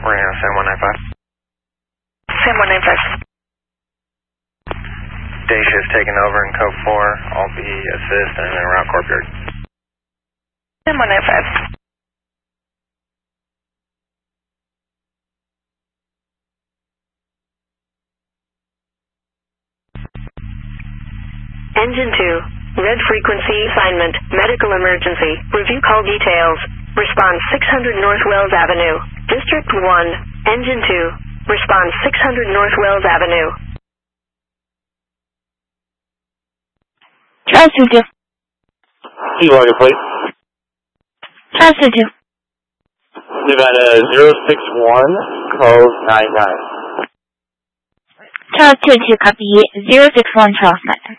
Marina, San 195. San 195. Day shift taking over in code 4. I'll be assist and then route courtyard. San 195. Engine 2, red frequency assignment, medical emergency, review call details, response 600 North Wells Avenue, District 1, Engine 2, response 600 North Wells Avenue. Здравствуйте. Seawater, please. Здравствуйте. Nevada 061, code 99. Charles 22, copy 061 Charles 9.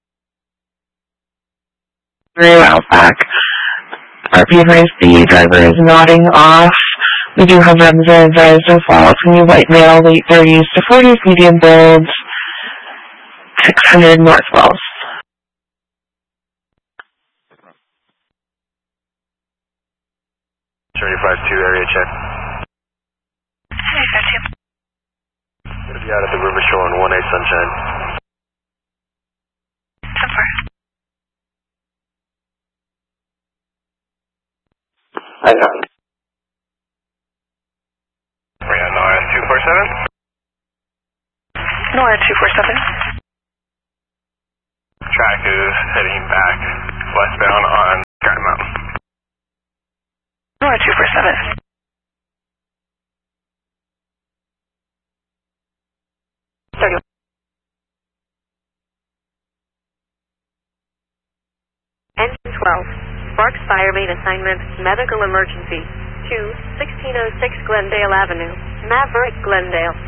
Very well back. RP advised the driver is nodding off. We do have Remza advised as well. From you white male, late 30s to 40s, medium builds, 600 North Wells. Certified 2 area check. Gonna be out at the River Shore on 1A Sunshine. So far. I know. Marina, NORS 247. NORS 247. Track is heading back westbound on Sky Mountain. NORS 247. Engine 12, Sparks Fire Main assignment, medical emergency, 2, 1606 Glendale Avenue, Maverick, Glendale.